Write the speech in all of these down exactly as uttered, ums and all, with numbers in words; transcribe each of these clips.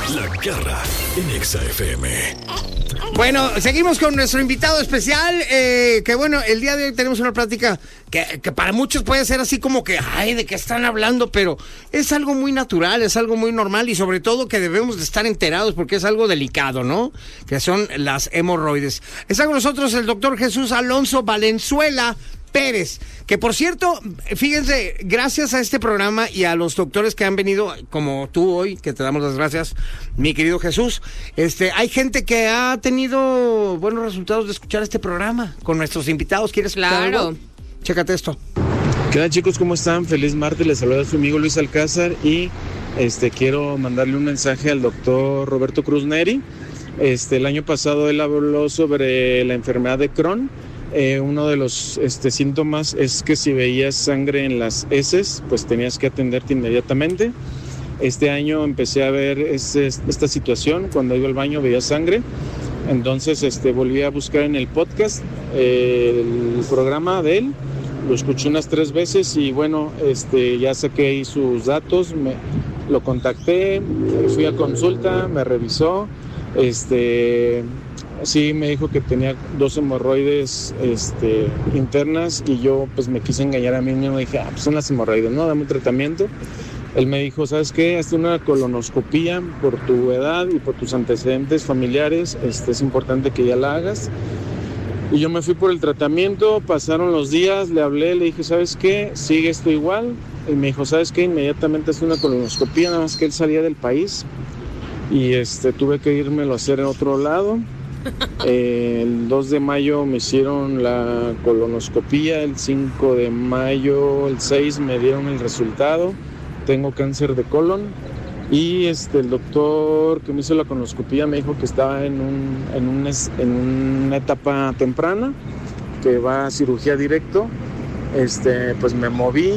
La Garra en Exa F M. Bueno, seguimos con nuestro invitado especial, eh, que bueno, el día de hoy tenemos una plática que, que para muchos puede ser así como que, ay, ¿de qué están hablando? Pero es algo muy natural, es algo muy normal y sobre todo que debemos de estar enterados porque es algo delicado, ¿no? Que son las hemorroides. Está con nosotros el doctor Jesús Alonso Valenzuela Pérez, que por cierto, fíjense, gracias a este programa y a los doctores que han venido, como tú hoy, que te damos las gracias, mi querido Jesús, este, hay gente que ha tenido buenos resultados de escuchar este programa con nuestros invitados. ¿Quieres escuchar Claro. algo? Chécate esto. ¿Qué tal, chicos? ¿Cómo están? Feliz martes, les saluda su amigo Luis Alcázar y este quiero mandarle un mensaje al doctor Roberto Cruz Neri. Este, el año pasado él habló sobre la enfermedad de Crohn. Eh, uno de los este, síntomas es que si veías sangre en las heces, pues tenías que atenderte inmediatamente. Este año empecé a ver ese, esta situación, cuando iba al baño veía sangre, entonces este, volví a buscar en el podcast eh, el programa de él, lo escuché unas tres veces y bueno, este, ya saqué ahí sus datos, me, lo contacté, fui a consulta, me revisó, este... Sí, me dijo que tenía dos hemorroides este, internas y yo pues me quise engañar a mí mismo. Dije, ah, pues son las hemorroides, ¿no? Dame un tratamiento. Él me dijo, ¿sabes qué? Hazte una colonoscopía por tu edad y por tus antecedentes familiares. Este, es importante que ya la hagas. Y yo me fui por el tratamiento, pasaron los días, le hablé, le dije, ¿sabes qué? Sigue esto igual. Y me dijo, ¿sabes qué? Inmediatamente hazte una colonoscopía, nada más que él salía del país. Y este, tuve que irme a hacer en otro lado. Eh, el dos de mayo me hicieron la colonoscopía, el cinco de mayo, el seis me dieron el resultado, tengo cáncer de colon y este, el doctor que me hizo la colonoscopía me dijo que estaba en, un, en, un, en una etapa temprana, que va a cirugía directo. Este, pues me moví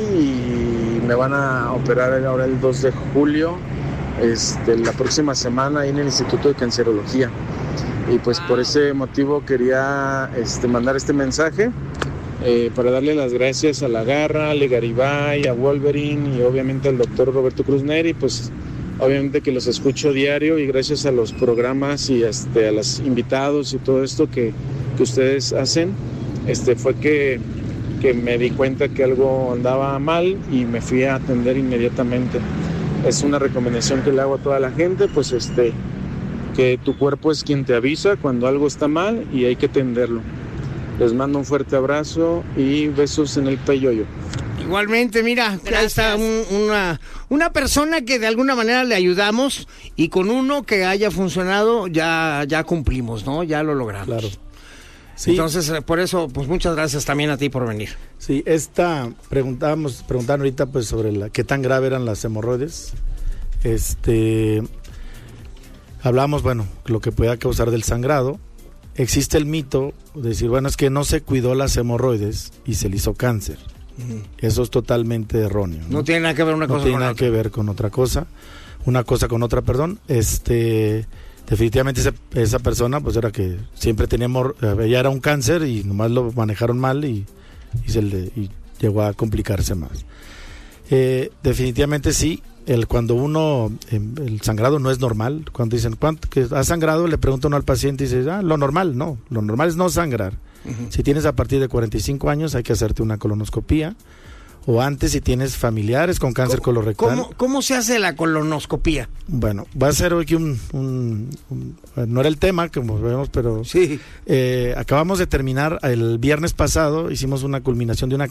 y me van a operar ahora el dos de julio, este, la próxima semana ahí en el Instituto de Cancerología. Y pues por ese motivo quería este, mandar este mensaje eh, para darle las gracias a La Garra, a Ale Garibay, a Wolverine y obviamente al doctor Roberto Cruz Neri, pues obviamente que los escucho diario y gracias a los programas y este, a los invitados y todo esto que, que ustedes hacen, este, fue que, que me di cuenta que algo andaba mal y me fui a atender inmediatamente. Es una recomendación que le hago a toda la gente, pues este... que tu cuerpo es quien te avisa cuando algo está mal y hay que atenderlo. Les mando un fuerte abrazo y besos en el peyoyo. Igualmente, mira, ya está un, una, una persona que de alguna manera le ayudamos y con uno que haya funcionado ya, ya cumplimos, ¿no? Ya lo logramos. Claro. Sí. Entonces, por eso, pues muchas gracias también a ti por venir. Sí, esta, preguntábamos, preguntaron ahorita pues sobre la, qué tan grave eran las hemorroides. Este... Hablamos, bueno, lo que pueda causar del sangrado. Existe el mito de decir, bueno, es que no se cuidó las hemorroides y se le hizo cáncer. Uh-huh. Eso es totalmente erróneo. No, no tiene nada que ver una no cosa tiene con nada otra. que ver con otra cosa. Una cosa con otra, perdón. Este, definitivamente esa, esa persona, pues era que siempre tenía, hemor- ya era un cáncer y nomás lo manejaron mal y, y, se le, y llegó a complicarse más. Eh, definitivamente sí. El, cuando uno, el sangrado no es normal, cuando dicen, ¿cuánto que has sangrado? Le pregunta uno al paciente y dice, ah, lo normal, no, lo normal es no sangrar. Uh-huh. Si tienes a partir de cuarenta y cinco años hay que hacerte una colonoscopía, o antes si tienes familiares con cáncer ¿Cómo, colorectal. ¿cómo, ¿Cómo se hace la colonoscopía? Bueno, va a ser hoy un, un, un, no era el tema, como vemos, pero sí. eh, acabamos de terminar, el viernes pasado hicimos una culminación de una